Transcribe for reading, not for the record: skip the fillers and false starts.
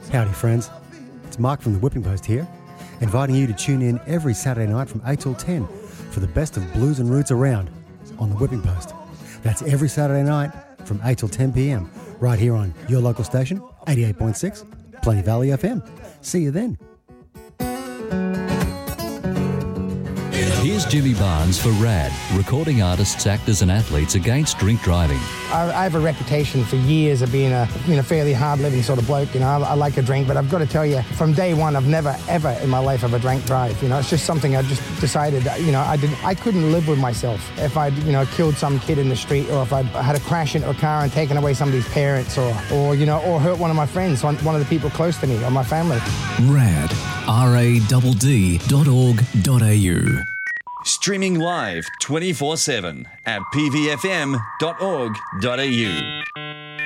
Howdy friends, it's Mark from the Whipping Post here, inviting you to tune in every Saturday night from 8 till 10 for the best of blues and roots around on the Whipping Post. That's every Saturday night from 8 till 10 p.m. right here on your local station, 88.6, Plenty Valley FM. See you then. Here's Jimmy Barnes for RAD, recording artists, actors and athletes against drink driving. I have a reputation for years of being a fairly hard-living sort of bloke. I like a drink, but I've got to tell you, from day one, I've never, ever in my life ever drank drive. It's just something I just decided, I couldn't live with myself if I'd, killed some kid in the street, or if I'd had a crash into a car and taken away somebody's parents, or hurt one of my friends, one of the people close to me, or my family. RAD, radd.org.au. Streaming live 24/7 at pvfm.org.au.